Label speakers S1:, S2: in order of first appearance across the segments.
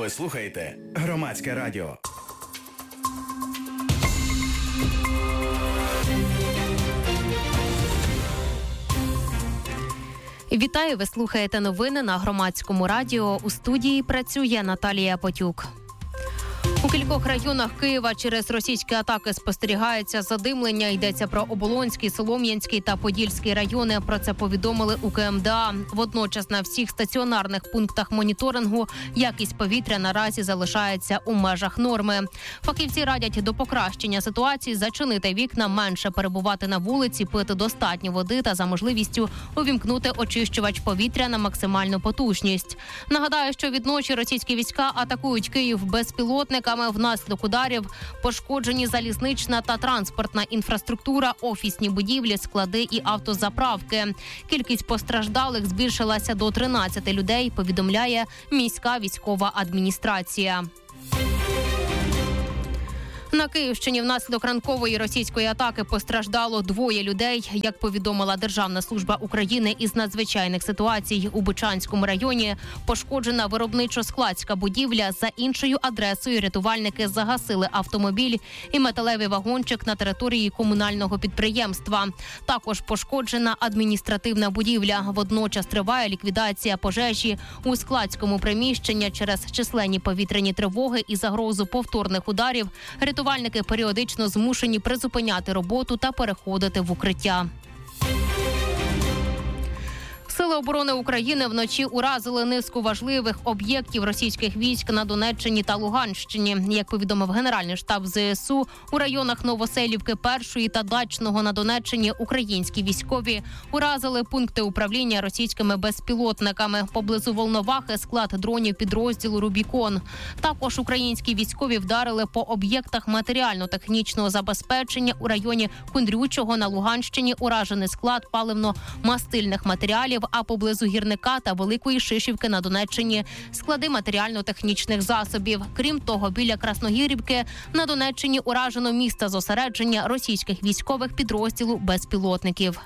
S1: Ви слухаєте Громадське радіо.
S2: Вітаю, ви слухаєте новини на Громадському радіо. У студії працює Наталія Потюк. У кількох районах Києва через російські атаки спостерігається задимлення. Йдеться про Оболонський, Солом'янський та Подільський райони. Про це повідомили у КМДА. Водночас на всіх стаціонарних пунктах моніторингу якість повітря наразі залишається у межах норми. Фахівці радять до покращення ситуації зачинити вікна, менше перебувати на вулиці, пити достатньо води та за можливістю увімкнути очищувач повітря на максимальну потужність. Нагадаю, що відночі російські війська атакують Київ безпілотниками. Внаслідок ударів пошкоджені залізнична та транспортна інфраструктура, офісні будівлі, склади і автозаправки. Кількість постраждалих збільшилася до 13 людей, повідомляє міська військова адміністрація. На Київщині внаслідок ранкової російської атаки постраждало 2 людей. Як повідомила Державна служба України із надзвичайних ситуацій, у Бучанському районі пошкоджена виробничо-складська будівля. За іншою адресою рятувальники загасили автомобіль і металевий вагончик на території комунального підприємства. Також пошкоджена адміністративна будівля. Водночас триває ліквідація пожежі у складському приміщенні через численні повітряні тривоги і загрозу повторних ударів. Рятувальники періодично змушені призупиняти роботу та переходити в укриття. Сили оборони України вночі уразили низку важливих об'єктів російських військ на Донеччині та Луганщині. Як повідомив Генеральний штаб ЗСУ, у районах Новоселівки, Першої та Дачного на Донеччині українські військові уразили пункти управління російськими безпілотниками. Поблизу Волновахи склад дронів підрозділу «Рубікон». Також українські військові вдарили по об'єктах матеріально-технічного забезпечення у районі Кундрючого на Луганщині. Уражений склад паливно-мастильних матеріалів, а поблизу Гірника та Великої Шишівки на Донеччині склади матеріально-технічних засобів. Крім того, біля Красногірівки на Донеччині уражено місце зосередження російських військових підрозділу безпілотників.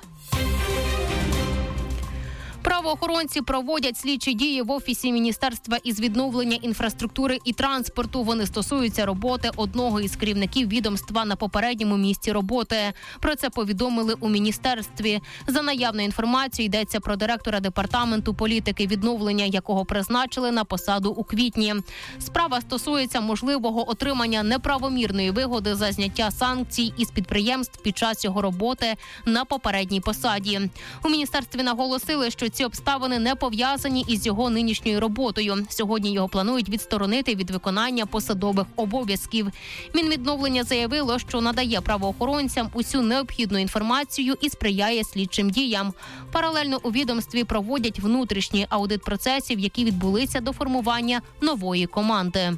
S2: Правоохоронці проводять слідчі дії в Офісі Міністерства із відновлення інфраструктури і транспорту. Вони стосуються роботи одного із керівників відомства на попередньому місці роботи. Про це повідомили у міністерстві. За наявною інформацією йдеться про директора департаменту політики відновлення, якого призначили на посаду у квітні. Справа стосується можливого отримання неправомірної вигоди за зняття санкцій із підприємств під час його роботи на попередній посаді. У міністерстві наголосили, що ці обставини не пов'язані із його нинішньою роботою. Сьогодні його планують відсторонити від виконання посадових обов'язків. Мінвідновлення заявило, що надає правоохоронцям усю необхідну інформацію і сприяє слідчим діям. Паралельно у відомстві проводять внутрішній аудит процесів, які відбулися до формування нової команди.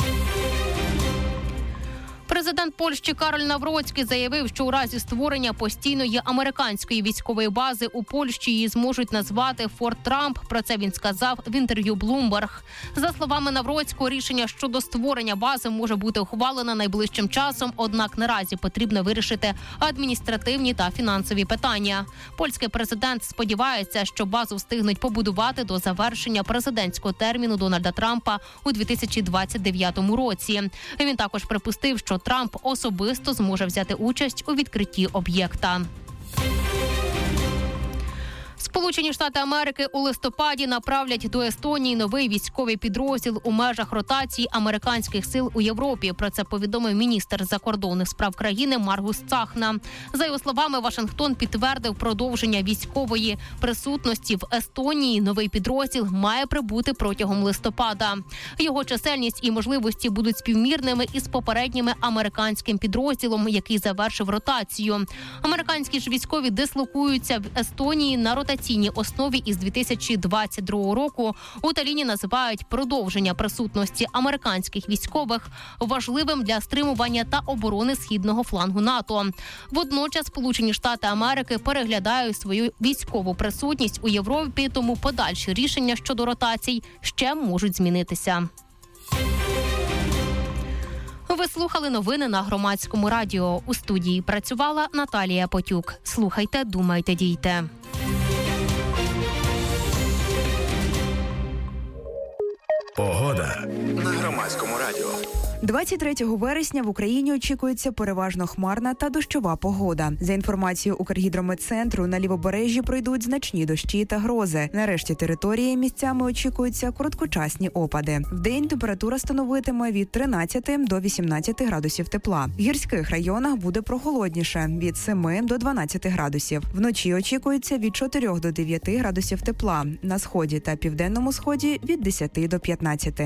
S2: Президент Польщі Кароль Навроцький заявив, що у разі створення постійної американської військової бази у Польщі її зможуть назвати Форт Трамп. Про це він сказав в інтерв'ю Bloomberg. За словами Навроцького, рішення щодо створення бази може бути ухвалено найближчим часом, однак наразі потрібно вирішити адміністративні та фінансові питання. Польський президент сподівається, що базу встигнуть побудувати до завершення президентського терміну Дональда Трампа у 2029 році. Він також припустив, що Трамп особисто зможе взяти участь у відкритті об'єкта. Сполучені Штати Америки у листопаді направлять до Естонії новий військовий підрозділ у межах ротації американських сил у Європі. Про це повідомив міністр закордонних справ країни Маргус Цахна. За його словами, Вашингтон підтвердив продовження військової присутності в Естонії. Новий підрозділ має прибути протягом листопада. Його чисельність і можливості будуть співмірними із попередніми американським підрозділом, який завершив ротацію. Американські ж військові дислокуються в Естонії на ротаційній основі із 2022 року. У Таліні називають продовження присутності американських військових важливим для стримування та оборони східного флангу НАТО. Водночас Сполучені Штати Америки переглядають свою військову присутність у Європі, тому подальші рішення щодо ротацій ще можуть змінитися. Ви слухали новини на Громадському радіо. У студії працювала Наталія Потюк. Слухайте, думайте, дійте.
S1: Погода на Громадському радіо.
S3: 23 вересня в Україні очікується переважно хмарна та дощова погода. За інформацією Укргідрометцентру, на лівобережжі пройдуть значні дощі та грози. На решті території місцями очікуються короткочасні опади. Вдень температура становитиме від 13 до 18 градусів тепла. В гірських районах буде прохолодніше – від 7 до 12 градусів. Вночі очікується від 4 до 9 градусів тепла. На сході та південному сході – від 10 до 15.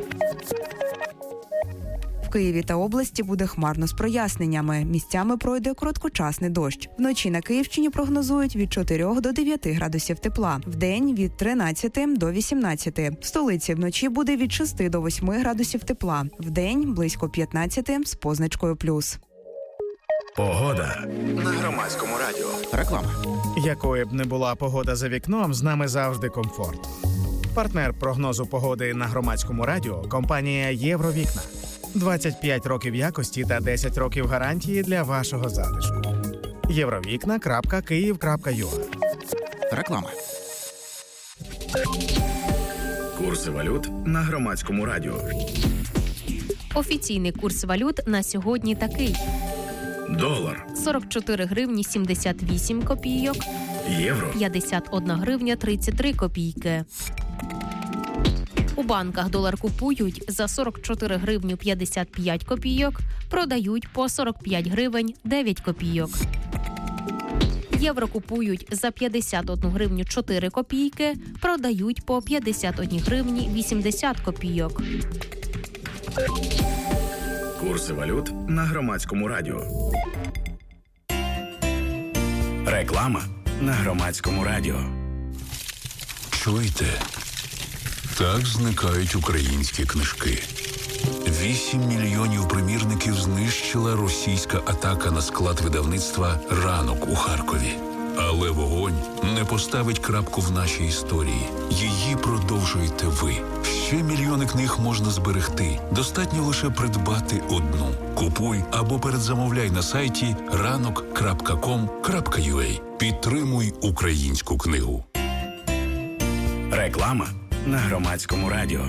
S3: В Києві та області буде хмарно з проясненнями. Місцями пройде короткочасний дощ. Вночі на Київщині прогнозують від 4 до 9 градусів тепла. Вдень – від 13 до 18. В столиці вночі буде від 6 до 8 градусів тепла. Вдень – близько 15 з позначкою плюс.
S1: Погода на Громадському радіо.
S4: Реклама.
S5: Якою б не була погода за вікном, з нами завжди комфорт. Партнер прогнозу погоди на Громадському радіо – компанія «Євровікна». 25 років якості та 10 років гарантії для вашого затишку. Євровікна.Київ.ua.
S4: Реклама.
S1: Курси валют на Громадському радіо.
S2: Офіційний курс валют на сьогодні такий.
S1: Долар,
S2: 44 гривні 78 копійок,
S1: євро,
S2: 51 гривня 33 копійки. У банках долар купують за 44 гривні 55 копійок, продають по 45 гривень 9 копійок. Євро купують за 51 гривню 4 копійки, продають по 51 гривні 80 копійок.
S1: курси валют на Громадському радіо. Реклама на Громадському радіо.
S6: Чуєте? Так зникають українські книжки. 8 мільйонів примірників знищила російська атака на склад видавництва «Ранок» у Харкові. Але вогонь не поставить крапку в нашій історії. Її продовжуєте ви. Ще мільйони книг можна зберегти. Достатньо лише придбати одну. Купуй або передзамовляй на сайті ranok.com.ua. Підтримуй українську книгу.
S1: Реклама на Громадському радіо.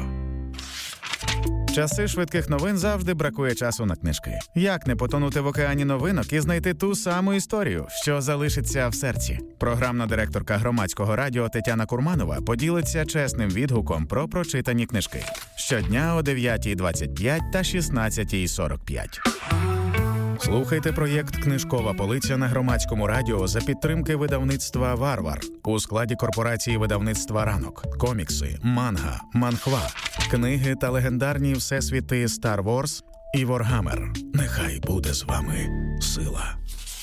S5: Часи швидких новин завжди бракує часу на книжки. Як не потонути в океані новинок і знайти ту саму історію, що залишиться в серці? Програмна директорка Громадського радіо Тетяна Курманова поділиться чесним відгуком про прочитані книжки. Щодня о 9:25 та 16:45. Слухайте проєкт «Книжкова полиця» на Громадському радіо за підтримки видавництва «Варвар» у складі корпорації видавництва «Ранок». Комікси, манга, манхва, книги та легендарні всесвіти «Star Wars» і «Воргаммер». Нехай буде з вами сила.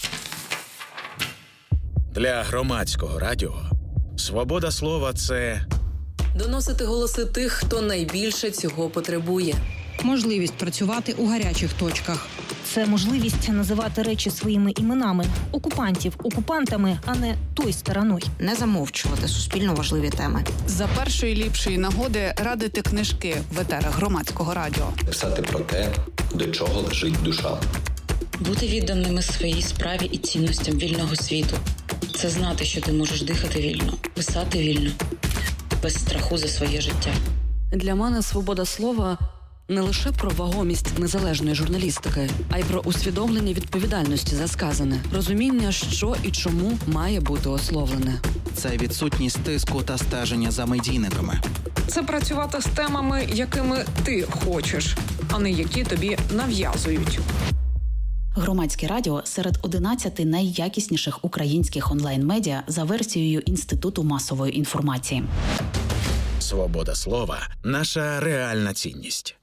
S5: Для Громадського радіо свобода слова – це
S7: доносити голоси тих, хто найбільше цього потребує.
S8: Можливість працювати у гарячих точках.
S9: Це можливість називати речі своїми іменами. Окупантів окупантами, а не той стороною.
S10: Не замовчувати суспільно важливі теми.
S8: За першої ліпшої нагоди радити книжки в етерах Громадського радіо.
S11: Писати про те, до чого лежить душа.
S12: Бути відданими своїй справі і цінностям вільного світу. Це знати, що ти можеш дихати вільно, писати вільно, без страху за своє життя.
S7: Для мене свобода слова – не лише про вагомість незалежної журналістики, а й про усвідомлення відповідальності за сказане, розуміння, що і чому має бути ословлене.
S4: Це відсутність тиску та стеження за медійниками.
S8: Це працювати з темами, якими ти хочеш, а не які тобі нав'язують.
S10: Громадське радіо серед 11 найякісніших українських онлайн-медіа за версією Інституту масової інформації.
S5: свобода слова – наша реальна цінність.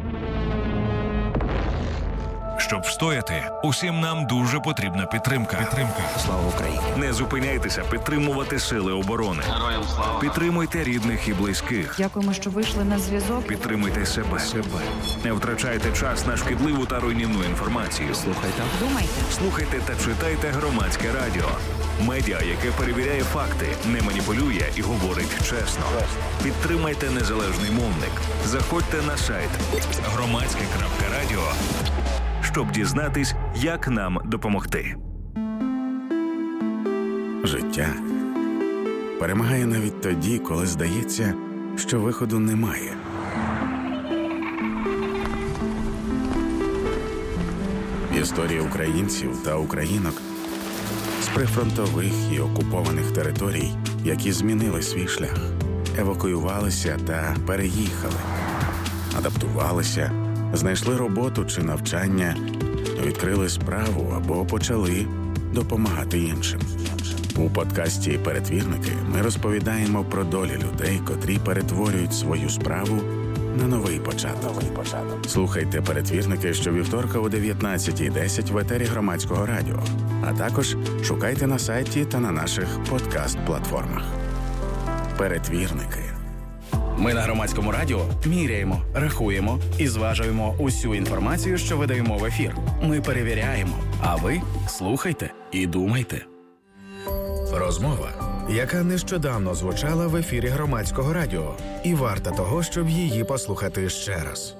S13: Щоб встояти, усім нам дуже потрібна підтримка.
S4: Слава Україні!
S13: Не зупиняйтеся підтримувати сили оборони.
S14: Героям слава!
S13: Підтримуйте рідних і близьких.
S3: Дякуємо, що вийшли на зв'язок.
S13: Підтримуйте себе. Не втрачайте час на шкідливу та руйнівну інформацію.
S4: Слухайте.
S3: Думайте.
S13: Слухайте та читайте Громадське радіо. Медіа, яке перевіряє факти, не маніпулює і говорить чесно. Підтримайте незалежний мовник. Заходьте на сайт громадське.радіо, щоб дізнатись, як нам допомогти.
S1: Життя перемагає навіть тоді, коли здається, що виходу немає.
S5: Історія українців та українок з прифронтових і окупованих територій, які змінили свій шлях, евакуювалися та переїхали, адаптувалися, знайшли роботу чи навчання, відкрили справу або почали допомагати іншим. У подкасті «Перетвірники» ми розповідаємо про долі людей, котрі перетворюють свою справу на новий початок. Слухайте «Перетвірники» щовівторка о 19:10 в етері Громадського радіо, а також шукайте на сайті та на наших подкаст-платформах. «Перетвірники».
S1: Ми на Громадському радіо міряємо, рахуємо і зважуємо усю інформацію, що видаємо в ефір. Ми перевіряємо, а ви слухайте і думайте. Розмова, яка нещодавно звучала в ефірі Громадського радіо, і варта того, щоб її послухати ще раз.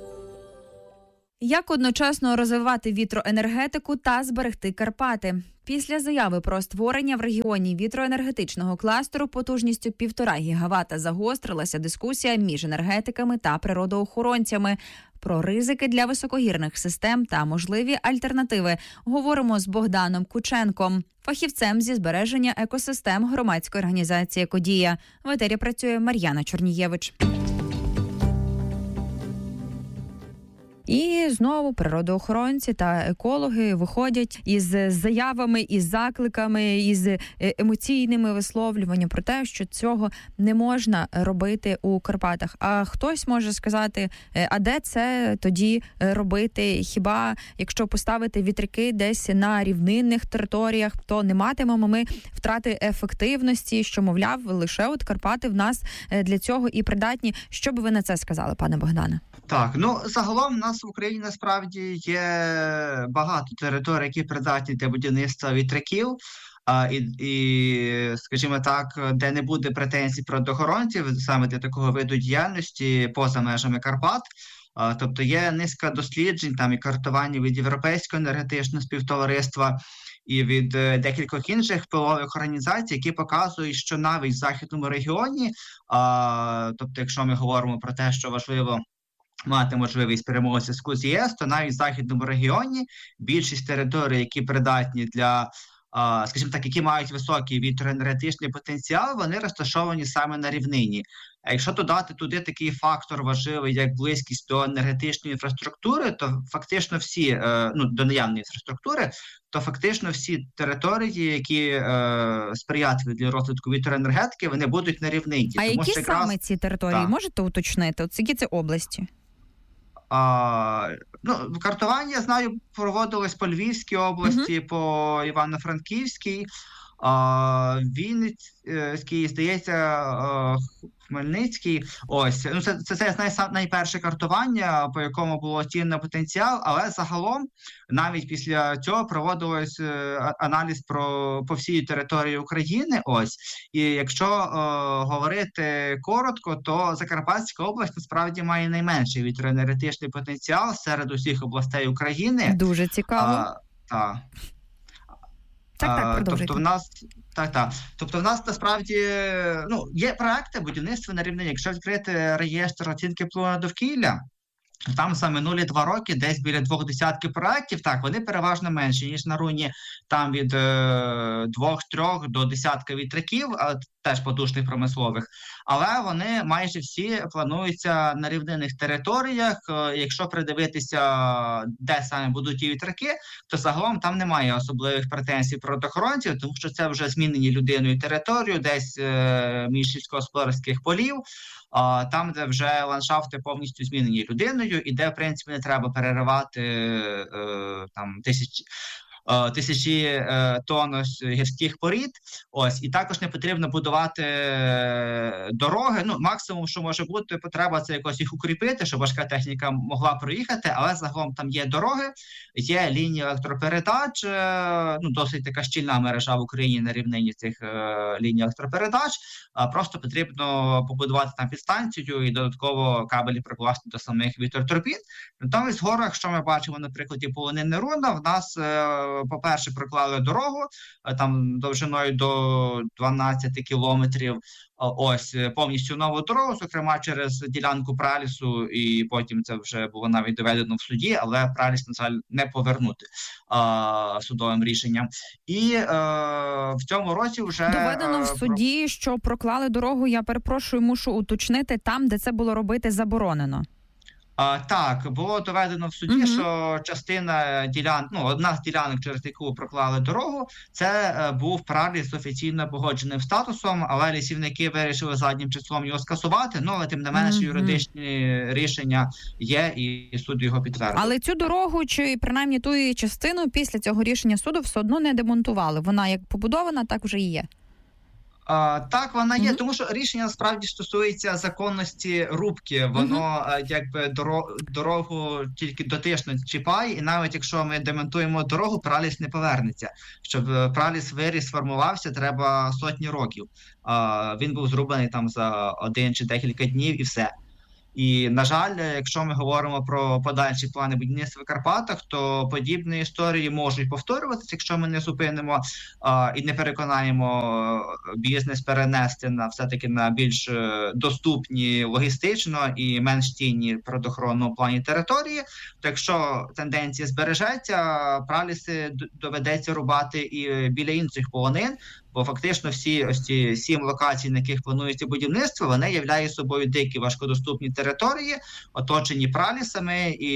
S3: Як одночасно розвивати вітроенергетику та зберегти Карпати? Після заяви про створення в регіоні вітроенергетичного кластеру потужністю 1,5 гігавата загострилася дискусія між енергетиками та природоохоронцями. Про ризики для високогірних систем та можливі альтернативи говоримо з Богданом Кученком, фахівцем зі збереження екосистем громадської організації «Екодія». В етері працює Мар'яна Чорнієвич. І знову природоохоронці та екологи виходять із заявами, із закликами, із емоційними висловлюваннями про те, що цього не можна робити у Карпатах. А хтось може сказати, а де це тоді робити? Хіба якщо поставити вітряки десь на рівнинних територіях, то не матимемо ми втрати ефективності, що, мовляв, лише от Карпати в нас для цього і придатні. Що би ви на це сказали, пане Богдане?
S14: Так, загалом в нас в Україні насправді є багато територій, які придатні для будівництва вітряків, і, скажімо так, де не буде претензій природоохоронців саме для такого виду діяльності поза межами Карпат. Тобто є низка досліджень там і картування від Європейського енергетичного співтовариства і від декількох інших впливових організацій, які показують, що навіть в західному регіоні, тобто якщо ми говоримо про те, що важливо мати можливість перемоги зв'язку з ЄС, то навіть в західному регіоні більшість територій, які придатні для, скажімо так, які мають високий вітроенергетичний потенціал, вони розташовані саме на рівнині. А якщо додати туди такий фактор важливий, як близькість до енергетичної інфраструктури, то фактично всі, до наявної інфраструктури, то фактично всі території, які сприятливі для розвитку вітроенергетики, вони будуть на рівнині.
S3: А які саме ці території? Можете уточнити? От які це області?
S14: Картування, я знаю, проводилось по Львівській області, по Івано-Франківській, Вінницькій, здається, Хмельницький. Ось, це найперше картування, по якому було оцінено потенціал, але загалом навіть після цього проводилось аналіз по всій території України. Ось, і якщо говорити коротко, то Закарпатська область насправді має найменший вітроенергетичний потенціал серед усіх областей України.
S3: Дуже цікаво.
S14: Тобто в нас насправді є проекти будівництва на рівнині. Якщо відкрити реєстр оцінки впливу на довкілля, там за минулі 2 роки десь біля 20 проєктів, так, вони переважно менші, ніж на руні там від 2-3 до десятка вітряків, теж потужних промислових, але вони майже всі плануються на рівнинних територіях. Якщо придивитися, де саме будуть ті вітряки, то загалом там немає особливих претензій природоохоронців, тому що це вже змінені людиною територію, десь між сільськогосподарських полів, там, де вже ландшафти повністю змінені людиною, і де, в принципі, не треба переривати тисячі тонн гірських порід. Ось, і також не потрібно будувати дороги. Максимум, що може бути, потреба це якось їх укріпити, щоб важка техніка могла проїхати, але загалом там є дороги, є лінії електропередач, досить така щільна мережа в Україні на рівнині цих ліній електропередач. Просто потрібно побудувати там підстанцію і додатково кабелі прикласти до самих вітротурбін. Натомість в горах, що ми бачимо на прикладі полонини Руна, в нас по-перше, проклали дорогу, там довжиною до 12 кілометрів, ось, повністю нову дорогу, зокрема через ділянку пралісу, і потім це вже було навіть доведено в суді, але праліс, на жаль, не повернути судовим рішенням. І в цьому році вже...
S15: Доведено в суді, що проклали дорогу, я перепрошую, мушу уточнити, там, де це було робити заборонено.
S14: Так, було доведено в суді, що частина одна з ділянок, через яку проклали дорогу, це був праліс з офіційно погодженим статусом, але лісівники вирішили заднім числом його скасувати, але тим не менше юридичні рішення є, і суд його підтвердив.
S15: Але цю дорогу, чи принаймні ту її частину, після цього рішення суду все одно не демонтували. Вона як побудована, так вже і є.
S14: Так, вона є, тому що рішення насправді стосується законності рубки. Воно якби дорогу тільки дотично чіпає, і навіть якщо ми демонтуємо дорогу, праліс не повернеться. Щоб праліс виріс, сформувався, треба сотні років. Він був зрубаний там за 1 чи декілька днів і все. І, на жаль, якщо ми говоримо про подальші плани будівництва в Карпатах, то подібні історії можуть повторюватися, якщо ми не зупинимо і не переконаємо бізнес перенести все-таки на більш доступні логістично і менш цінні в природоохоронному плані території. То якщо тенденція збережеться, праліси доведеться рубати і біля інших полонин, бо фактично всі ось ці 7 локацій, на яких планується будівництво, вони являють собою дикі важкодоступні території, оточені пралісами. І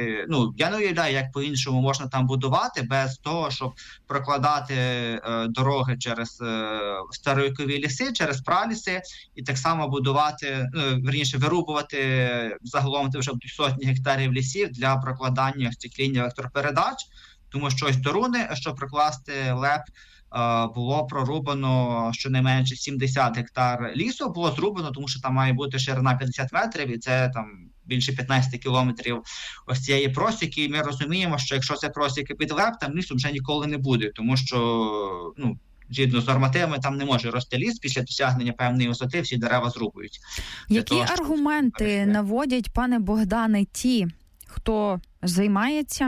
S14: я не уявляю, як по-іншому можна там будувати без того, щоб прокладати дороги через старовікові ліси, через праліси, і так само будувати, вирубувати загалом це вже сотні гектарів лісів для прокладання цих ліній електропередач, тому що ось до Руни, щоб прокласти ЛЕП, було прорубано щонайменше 70 гектар лісу, було зрубано, тому що там має бути ширина 50 метрів, і це там більше 15 кілометрів ось цієї просіки. І ми розуміємо, що якщо це просіки під ЛЕП, там лісу вже ніколи не буде, тому що, згідно з нормативами, там не може рости ліс, після досягнення певної висоти всі дерева зрубують.
S15: Які аргументи наводять, пане Богдане, ті, хто займається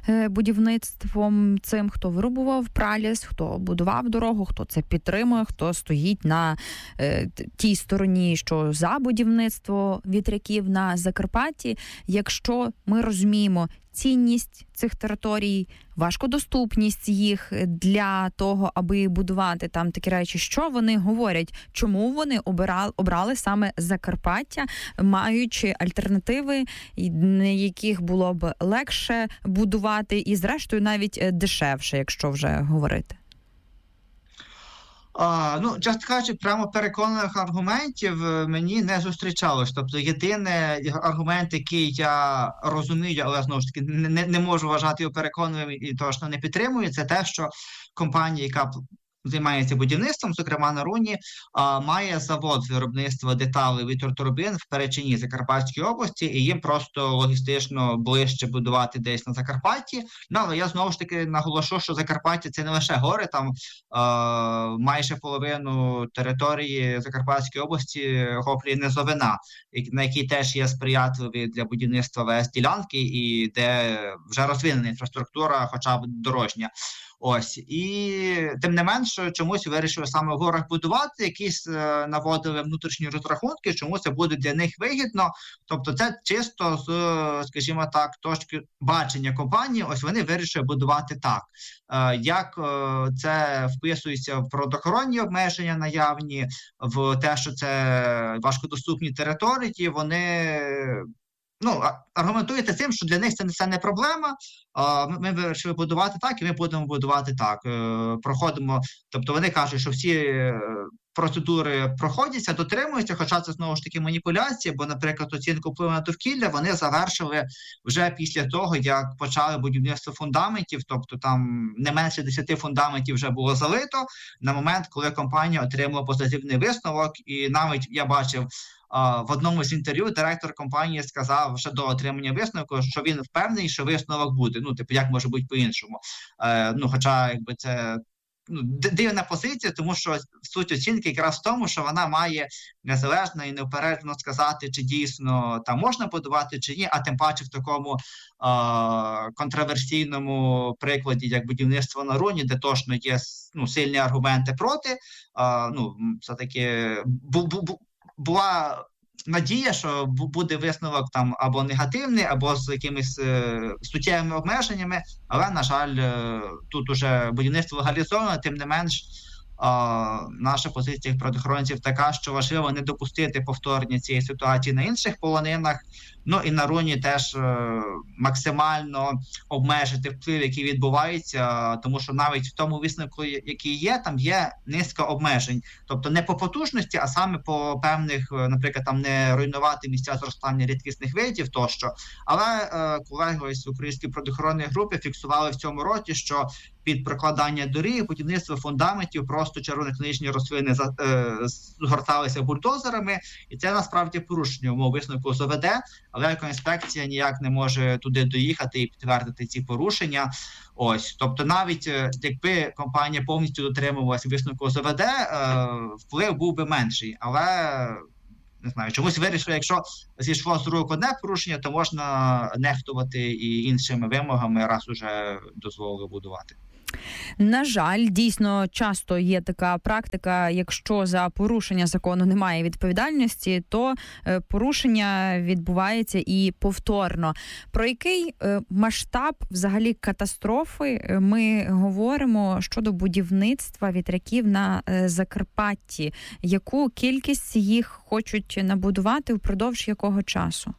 S15: будівництвом цим, хто вирубував праліс, хто будував дорогу, хто це підтримує, хто стоїть на тій стороні, що за будівництво вітряків на Закарпатті, якщо ми розуміємо цінність цих територій, важкодоступність їх для того, аби будувати там такі речі, що вони говорять, чому вони обрали саме Закарпаття, маючи альтернативи, на яких було б легше будувати і, зрештою, навіть дешевше, якщо вже говорити.
S14: Чесно кажучи, прямо переконаних аргументів мені не зустрічалось. Тобто єдиний аргумент, який я розумію, але знову ж таки не можу вважати його переконливим і точно не підтримую, це те, що компанія, яка займається будівництвом, зокрема на Руні, має завод з виробництва деталей вітротурбін в Перечині, Закарпатській області, і їм просто логістично ближче будувати десь на Закарпатті. Але я знову ж таки наголошу, що Закарпаття – це не лише гори, там майже половину території Закарпатської області охоплює низовина, на якій теж є сприятливі для будівництва ВС-ділянки і де вже розвинена інфраструктура, хоча б дорожня. Ось, і тим не менш, чомусь вирішили саме в горах будувати, якісь наводили внутрішні розрахунки, чому це буде для них вигідно. Тобто це чисто з, скажімо так, точки бачення компанії, ось вони вирішили будувати так. Як це вписується в природоохоронні обмеження наявні, в те, що це важкодоступні території, вони... аргументуєте тим, що для них це не проблема, ми вирішили будувати так, і ми будемо будувати так. Проходимо, тобто вони кажуть, що всі процедури проходяться, дотримуються, хоча це знову ж таки маніпуляція, бо, наприклад, оцінку впливу на довкілля вони завершили вже після того, як почали будівництво фундаментів, тобто там не менше 10 фундаментів вже було залито на момент, коли компанія отримала позитивний висновок, і навіть я бачив, в одному з інтерв'ю директор компанії сказав ще до отримання висновку, що він впевнений, що висновок буде. Як може бути по-іншому? Хоча, якби це дивна позиція, тому що суть оцінки якраз в тому, що вона має незалежно і неупереджено сказати, чи дійсно там можна будувати, чи ні, а тим паче в такому контроверсійному прикладі, як будівництво на Руні, де точно є сильні аргументи проти. Все-таки була надія, що буде висновок там або негативний, або з якимись суттєвими обмеженнями, але, на жаль, тут уже будівництво легалізовано, тим не менш, наша позиція правоохоронців така, що важливо не допустити повторення цієї ситуації на інших полонинах, і на Руні теж максимально обмежити вплив, який відбувається, тому що навіть в тому висновку, який є, там є низка обмежень. Тобто не по потужності, а саме по певних, наприклад, там не руйнувати місця зростання рідкісних видів тощо. Але колеги з Української правоохоронної групи фіксували в цьому році, що під прокладання доріг, будівництво фундаментів, просто червонокнижні рослини згорталися бульдозерами, і це насправді порушення умов висновку ОЗВД, але екоінспекція ніяк не може туди доїхати і підтвердити ці порушення. Тобто навіть якби компанія повністю дотримувалася висновку ОЗВД, вплив був би менший, але не знаю, чомусь вирішили, якщо зійшло з рук одне порушення, то можна нехтувати і іншими вимогами, раз уже дозволили будувати.
S15: На жаль, дійсно часто є така практика, якщо за порушення закону немає відповідальності, то порушення відбувається і повторно. Про який масштаб взагалі катастрофи ми говоримо щодо будівництва вітряків на Закарпатті? Яку кількість їх хочуть набудувати впродовж якого часу?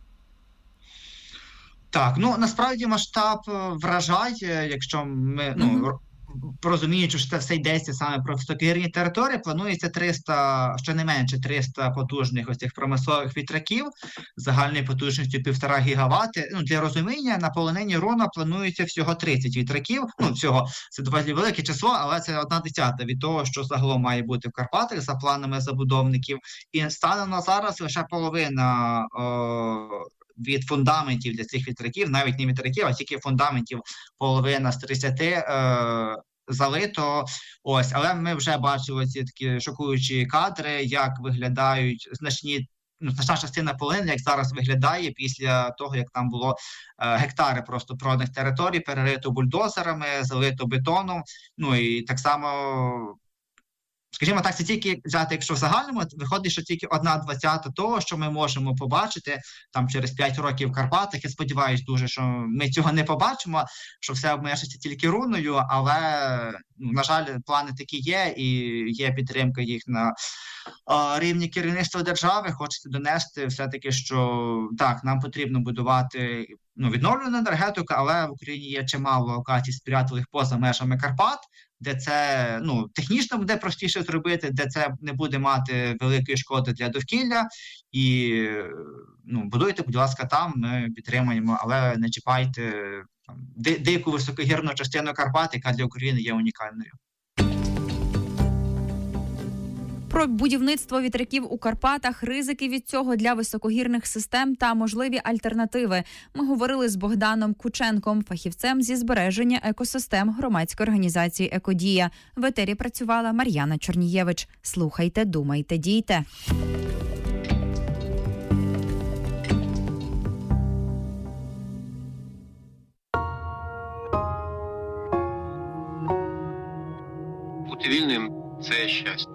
S14: Так, насправді масштаб вражає, якщо ми, розуміючи, що це все йдеться саме про високогірні території, планується 300, щонайменше 300 потужних ось цих промислових вітряків загальною потужністю 1,5 гігавати. Для розуміння, на полонині Руна планується всього 30 вітряків. Всього, це доволі велике число, але це 1/10 від того, що загалом має бути в Карпатах за планами забудовників. І станом на зараз лише половина від фундаментів для цих вітряків, навіть не вітряків, а тільки фундаментів половина з 30 залито. Але ми вже бачили ці такі шокуючі кадри, як виглядають значна частина полонини, як зараз виглядає після того, як там було гектари просто проданих територій, перерито бульдозерами, залито бетоном. І так само, скажімо так, це тільки взяти, якщо в загальному, виходить, що тільки 1/20 того, що ми можемо побачити там через 5 років в Карпатах. Я сподіваюся дуже, що ми цього не побачимо, що все обмежиться тільки Руною, але, на жаль, плани такі є, і є підтримка їх на рівні керівництва держави. Хочеться донести все-таки, що так, нам потрібно будувати відновлювану енергетику, але в Україні є чимало локацій сприятливих поза межами Карпат, де це технічно буде простіше зробити, де це не буде мати великої шкоди для довкілля. І будуйте, будь ласка, там, ми підтримуємо, але не чіпайте дику високогірну частину Карпат, яка для України є унікальною.
S15: Про будівництво вітряків у Карпатах, ризики від цього для високогірних систем та можливі альтернативи. Ми говорили з Богданом Кученком, фахівцем зі збереження екосистем громадської організації «Екодія». В етері працювала Мар'яна Чорнієвич. Слухайте, думайте, дійте.
S16: Бути вільним – це щастя.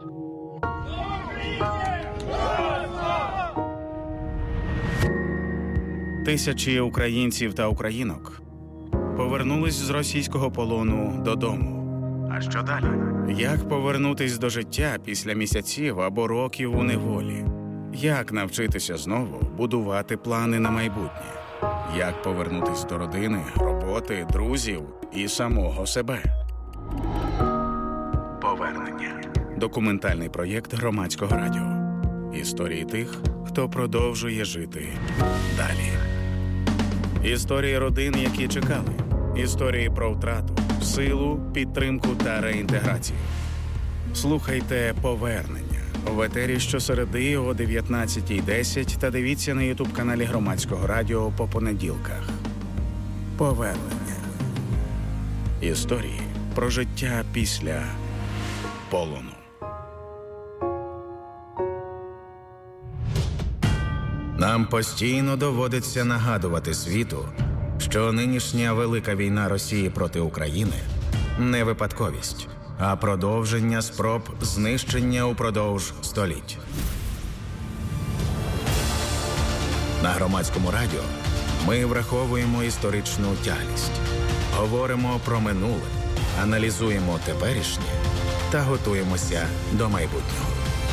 S5: Тисячі українців та українок повернулись з російського полону додому. А що далі? Як повернутись до життя після місяців або років у неволі? Як навчитися знову будувати плани на майбутнє? Як повернутись до родини, роботи, друзів і самого себе? Повернення. Документальний проєкт Громадського радіо. Історії тих, хто продовжує жити далі. Історії родин, які чекали. Історії про втрату, силу, підтримку та реінтеграцію. Слухайте «Повернення» в етері щосереди о 19:10 та дивіться на ютуб-каналі Громадського радіо по понеділках. Повернення. Історії, про життя після полону. Нам постійно доводиться нагадувати світу, що нинішня велика війна Росії проти України не випадковість, а продовження спроб знищення упродовж століть. На Громадському радіо ми враховуємо історичну тяглість, говоримо про минуле, аналізуємо теперішнє та готуємося до майбутнього.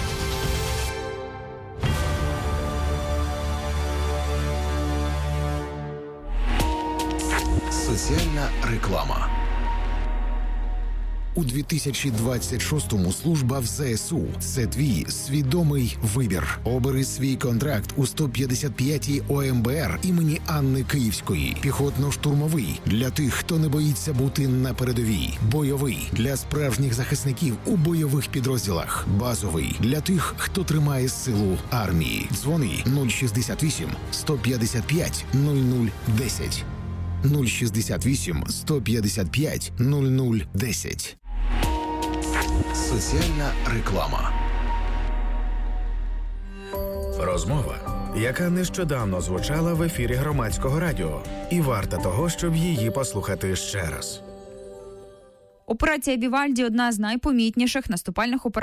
S17: Соціальна реклама. У 2026-му служба в ЗСУ – це твій свідомий вибір. Обери свій контракт у 155-й ОМБР імені Анни Київської. Піхотно-штурмовий – для тих, хто не боїться бути на передовій. Бойовий – для справжніх захисників у бойових підрозділах. Базовий – для тих, хто тримає силу армії. Дзвони 068 155 0010. 068 155 0010. Соціальна реклама.
S5: Розмова, яка нещодавно звучала в ефірі Громадського радіо, і варта того, щоб її послухати ще раз.
S15: Операція Вівальді – одна з найпомітніших наступальних операцій